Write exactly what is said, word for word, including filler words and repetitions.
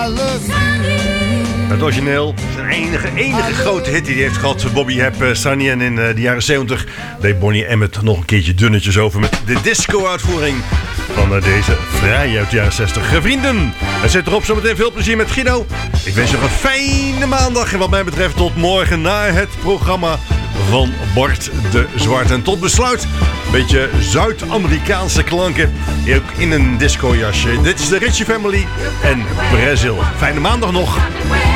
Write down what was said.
Het origineel, zijn enige, enige grote hit die hij heeft gehad, Bobby Hebb, uh, Sunny. En in uh, de jaren zeventig deed Bonnie Emmet nog een keertje dunnetjes over met de disco-uitvoering van uh, deze vrij uit de jaren zestig. Uh, vrienden, het zit erop. Zometeen veel plezier met Guido. Ik wens je nog een fijne maandag. En wat mij betreft tot morgen naar het programma van Bart de Zwart. En tot besluit, een beetje Zuid-Amerikaanse klanken, ook in een discojasje. Dit is de Ritchie Family en Brazil. Fijne maandag nog.